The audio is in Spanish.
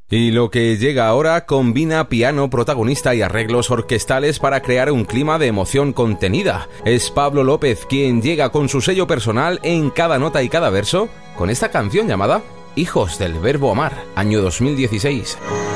Y lo que llega ahora combina piano protagonista y arreglos orquestales para crear un clima de emoción contenida. Es Pablo López quien llega con su sello personal en cada nota y cada verso con esta canción llamada Hijos del Verbo Amar, año 2016.